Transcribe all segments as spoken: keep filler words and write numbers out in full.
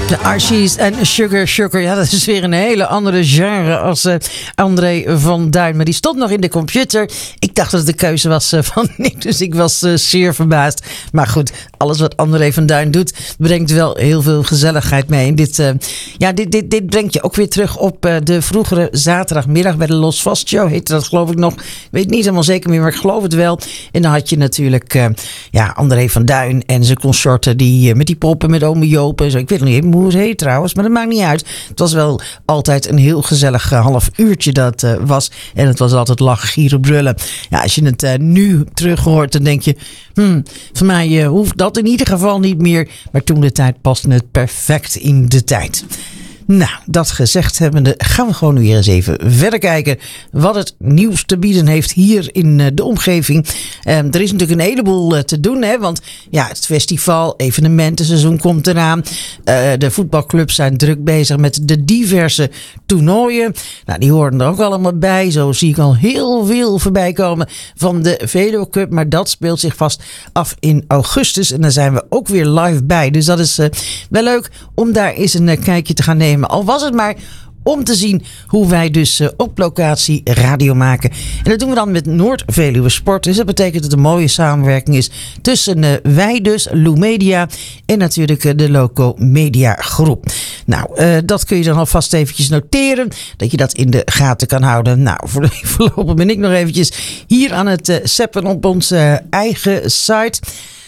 De Archies en Sugar Sugar. Ja, dat is weer een hele andere genre als uh, André van Duin. Maar die stond nog in de computer. Ik dacht dat het de keuze was uh, van Nick. Dus ik was uh, zeer verbaasd. Maar goed, alles wat André van Duin doet, brengt wel heel veel gezelligheid mee. En dit, uh, ja, dit, dit, dit brengt je ook weer terug op uh, de vroegere zaterdagmiddag bij de Los Vast Show. Heette dat geloof ik nog. Ik weet niet helemaal zeker meer, maar ik geloof het wel. En dan had je natuurlijk uh, ja, André van Duin en zijn consorten die uh, met die poppen, met ome Joop en zo. Ik weet nog niet hoe het heet trouwens, maar dat maakt niet uit. Het was wel altijd een heel gezellig uh, half uurtje dat uh, was. En het was altijd lachen, gieren, brullen. Ja, als je het uh, nu terug hoort, dan denk je, hmm, voor mij uh, hoeft dat in ieder geval niet meer. Maar toen de tijd paste het perfect in de tijd. Nou, dat gezegd hebbende gaan we gewoon nu weer eens even verder kijken wat het nieuws te bieden heeft hier in uh, de omgeving. Uh, er is natuurlijk een heleboel uh, te doen, hè, want ja, het festival, evenementenseizoen komt eraan. Uh, de voetbalclubs zijn druk bezig met de diverse toernooien. Nou, die horen er ook allemaal bij. Zo zie ik al heel veel voorbij komen van de Veluwe Cup, maar dat speelt zich vast af in augustus en daar zijn we ook weer live bij. Dus dat is uh, wel leuk om daar eens een uh, kijkje te gaan nemen. Al was het maar om te zien hoe wij dus uh, op locatie radio maken. En dat doen we dan met Noord-Veluwe Sport. Dus dat betekent dat het een mooie samenwerking is tussen uh, wij dus, Lou Media en natuurlijk uh, de Loco Media Groep. Nou, uh, dat kun je dan alvast eventjes noteren. Dat je dat in de gaten kan houden. Nou, voor, voorlopig ben ik nog eventjes hier aan het uh, zeppen op onze uh, eigen site.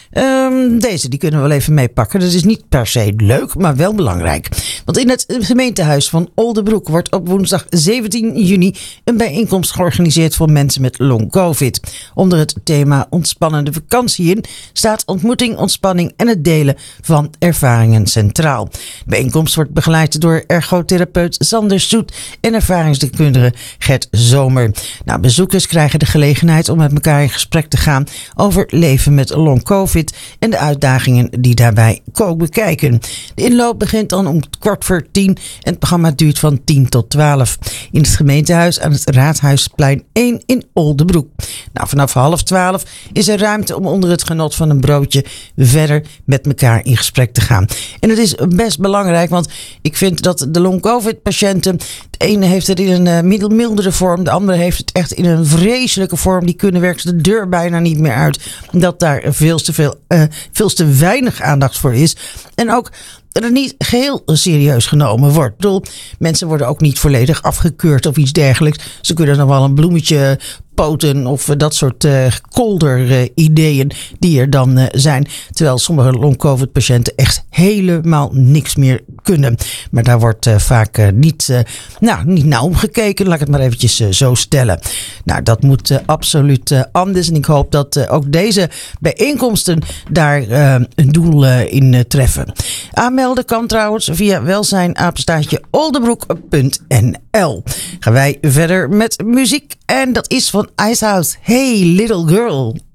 Um, deze, die kunnen we wel even meepakken. Dat is niet per se leuk, maar wel belangrijk. Want in het gemeentehuis van Oldebroek wordt op woensdag zeventien juni een bijeenkomst georganiseerd voor mensen met long-covid. Onder het thema ontspannende vakantie in staat ontmoeting, ontspanning en het delen van ervaringen centraal. De bijeenkomst wordt begeleid door ergotherapeut Sander Soet en ervaringsdeskundige Gert Zomer. Nou, bezoekers krijgen de gelegenheid om met elkaar in gesprek te gaan over leven met long-covid en de uitdagingen die daarbij komen kijken. De inloop begint dan om kwart voor tien en het programma duurt van tien tot twaalf. In het gemeentehuis aan het Raadhuisplein één in Oldebroek. Nou, vanaf half twaalf is er ruimte om onder het genot van een broodje verder met elkaar in gesprek te gaan. En het is best belangrijk, want ik vind dat de long-covid patiënten, de ene heeft het in een uh, mildere vorm, de andere heeft het echt in een vreselijke vorm. Die kunnen werkelijk de deur bijna niet meer uit. Dat daar veel te veel, uh, veel te weinig aandacht voor is. En ook dat het niet geheel serieus genomen wordt. Ik bedoel, mensen worden ook niet volledig afgekeurd of iets dergelijks. Ze kunnen nog wel een bloemetje poten of dat soort uh, kolder uh, ideeën die er dan uh, zijn. Terwijl sommige long-covid patiënten echt helemaal niks meer kunnen. Maar daar wordt uh, vaak uh, niet, uh, nou, niet naar omgekeken. Laat ik het maar eventjes uh, zo stellen. Nou, dat moet uh, absoluut uh, anders. En ik hoop dat uh, ook deze bijeenkomsten daar uh, een doel uh, in uh, treffen. Aanmelden kan trouwens via welzijnapenstaartje oldebroek punt n l. Gaan wij verder met muziek. En dat is van Icehouse. Hey Little Girl.